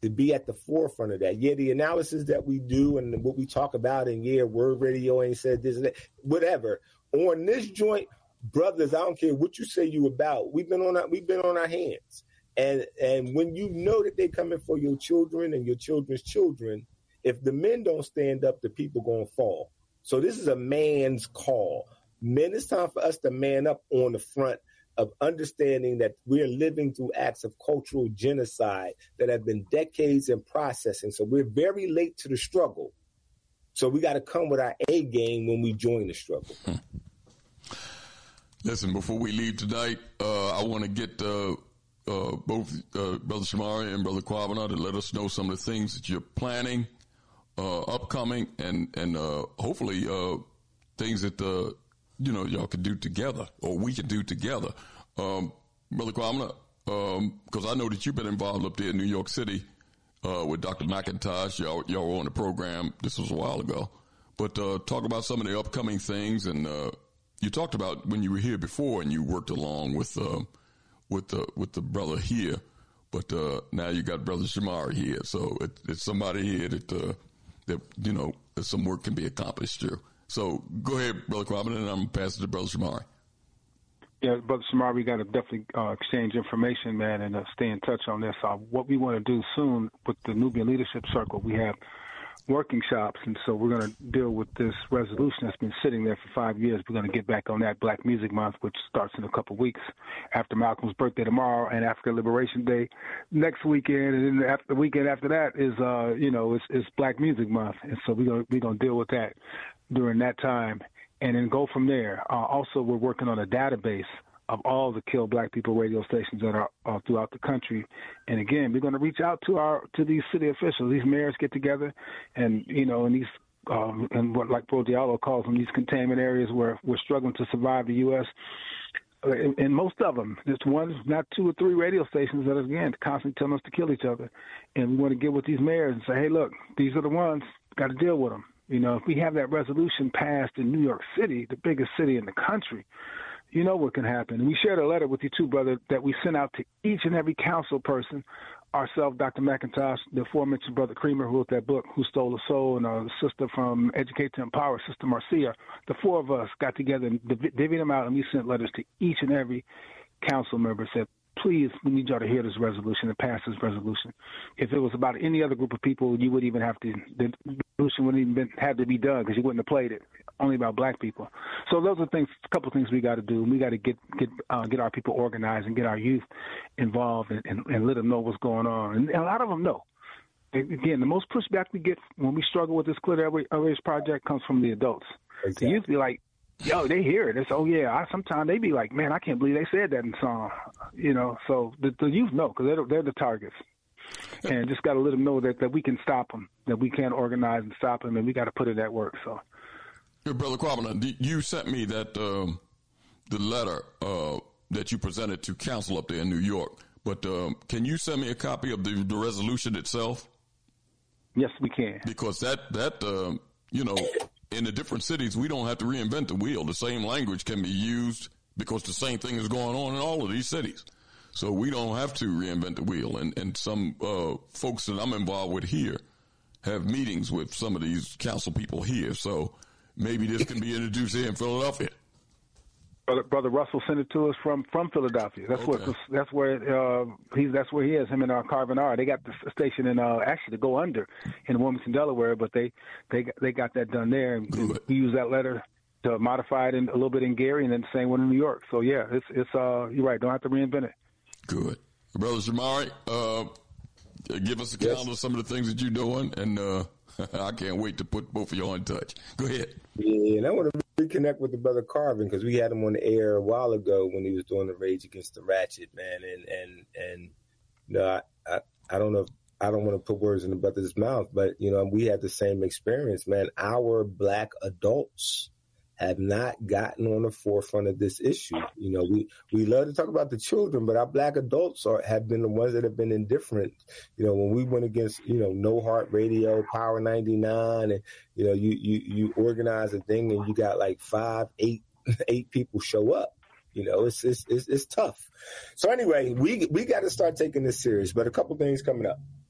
to be at the forefront of that. Yeah, the analysis that we do and what we talk about, and yeah, Word Radio ain't said this and that, whatever. On this joint, brothers, I don't care what you say you about. We've been on our hands. And when you know that they're coming for your children and your children's children, if the men don't stand up, the people gonna fall. So this is a man's call. Men, it's time for us to man up on the front of understanding that we're living through acts of cultural genocide that have been decades in processing. So we're very late to the struggle. So we got to come with our A game when we join the struggle. Listen, before we leave tonight, I want to get both Brother Shamari and Brother Kwabena to let us know some of the things that you're planning, upcoming, and hopefully things that y'all can do together, or we can do together. Brother Kwabena, because I know that you've been involved up there in New York City with Dr. McIntosh. Y'all were on the program. This was a while ago. But talk about some of the upcoming things. And you talked about when you were here before and you worked along with the brother here. But now you got Brother Shamari here. So it's somebody here that some work can be accomplished through. So go ahead, Brother Kwabena, and I'm going to pass it to Brother Shamari. Yeah, Brother Shamari, we got to definitely exchange information, man, and stay in touch on this. What we want to do soon with the Nubian Leadership Circle, we have working shops, and so we're going to deal with this resolution that's been sitting there for 5 years. We're going to get back on that Black Music Month, which starts in a couple of weeks after Malcolm's birthday tomorrow and African Liberation Day next weekend, and then the weekend after that is it's Black Music Month, and so we're going to deal with that during that time, and then go from there. Also, we're working on a database of all the Kill Black People radio stations that are throughout the country. And again, we're going to reach out to these city officials. These mayors get together, and in these and what like Bro Diallo calls them, these containment areas where we're struggling to survive the U.S. And most of them, it's one, not two or three radio stations that are, again, constantly telling us to kill each other. And we want to get with these mayors and say, hey, look, these are the ones, got to deal with them. If we have that resolution passed in New York City, the biggest city in the country, you know what can happen. And we shared a letter with you, too, brother, that we sent out to each and every council person, ourselves, Dr. McIntosh, the aforementioned Brother Creamer, who wrote that book, Who Stole the Soul, and the sister from Educate to Empower, Sister Marcia. The four of us got together and divvied them out, and we sent letters to each and every council member, said, please, we need y'all to hear this resolution and pass this resolution. If it was about any other group of people, you wouldn't even have to, the resolution wouldn't even have to be done because you wouldn't have played it. Only about black people. So those are things, a couple of things we got to do. We got to get our people organized and get our youth involved and let them know what's going on. And a lot of them know. Again, the most pushback we get when we struggle with this Clear Airways project comes from the adults. Exactly. The youth be like, yo, they hear it. It's, oh, yeah. Sometimes they be like, man, I can't believe they said that in the song. So the youth know because they're the targets. And just got to let them know that we can stop them, that we can organize and stop them, and we got to put it at work. So, Brother Kwabena, you sent me that the letter that you presented to council up there in New York. But can you send me a copy of the resolution itself? Yes, we can. Because that in the different cities, we don't have to reinvent the wheel. The same language can be used because the same thing is going on in all of these cities. So we don't have to reinvent the wheel. And some folks that I'm involved with here have meetings with some of these council people here. So maybe this can be introduced here in Philadelphia. Brother Russell sent it to us from Philadelphia. That's okay. That's where he is. Him and Carvin R. They got the station in actually to go under in Wilmington, Delaware, but they got that done there. And we use that letter to modify it a little bit in Gary, and then the same one in New York. So yeah, it's you're right. Don't have to reinvent it. Good, Brother Shamari. Give us a count of some of the things that you're doing, and I can't wait to put both of y'all in touch. Go ahead. Yeah, and I want to reconnect with the brother Carvin because we had him on the air a while ago when he was doing the Rage Against the Ratchet, man. And I don't know if I don't want to put words in the brother's mouth, but we had the same experience, man. Our black adults have not gotten on the forefront of this issue. We love to talk about the children, but our black adults have been the ones that have been indifferent. When we went against, No Heart Radio, Power 99, and, you organize a thing and you got like 8 people show up. It's tough. So anyway, we got to start taking this serious, but a couple things coming up.